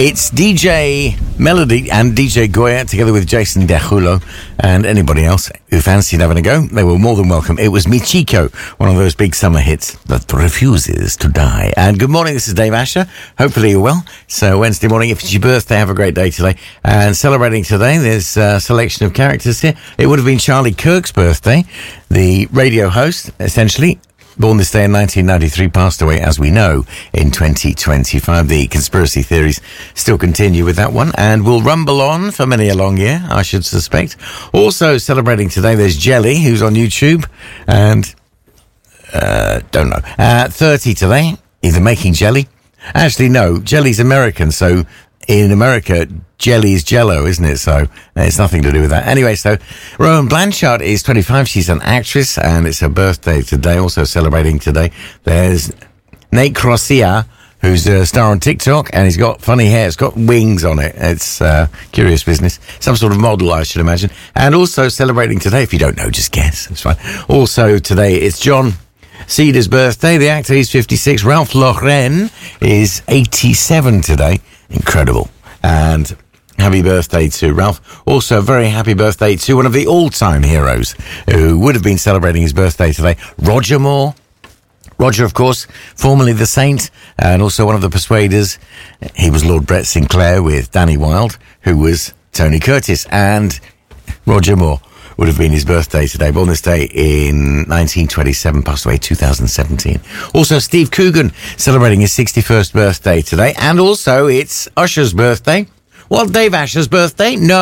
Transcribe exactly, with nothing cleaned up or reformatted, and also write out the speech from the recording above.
It's D J Melody and D J Goya together with Jason Derulo and anybody else who fancied having a go. They were more than welcome. It was Mi Chico, one of those big summer hits that refuses to die. And good morning, this is Dave Asher. Hopefully you're well. So Wednesday morning, if it's your birthday, have a great day today. And celebrating today, there's a selection of characters here. It would have been Charlie Kirk's birthday, the radio host, essentially. Born this day in nineteen ninety-three, passed away, as we know, in twenty twenty-five. The conspiracy theories still continue with that one, and will rumble on for many a long year, I should suspect. Also celebrating today, there's Jelly, who's on YouTube, and, uh, don't know, uh, thirty today, either making jelly. Actually, no, Jelly's American, so in America, jelly's jello, isn't it? So it's nothing to do with that. Anyway, so Rowan Blanchard is twenty-five. She's an actress, and it's her birthday today. Also celebrating today, there's Nate Crossia, who's a star on TikTok, and he's got funny hair. It's got wings on it. It's uh, curious business. Some sort of model, I should imagine. And also celebrating today, if you don't know, just guess. It's fine. Also today, it's John Cedar's birthday. The actor, he's fifty-six. Ralph Lauren is eighty-seven today. Incredible. And happy birthday to Ralph. Also, very happy birthday to one of the all-time heroes who would have been celebrating his birthday today, Roger Moore. Roger, of course, formerly the Saint, and also one of the Persuaders. He was Lord Brett Sinclair with Danny Wilde, who was Tony Curtis. And Roger Moore would have been his birthday today. Born this day in nineteen twenty-seven, passed away two thousand seventeen. Also, Steve Coogan celebrating his sixty-first birthday today. And also, it's Usher's birthday. Well, Dave Asher's birthday? No.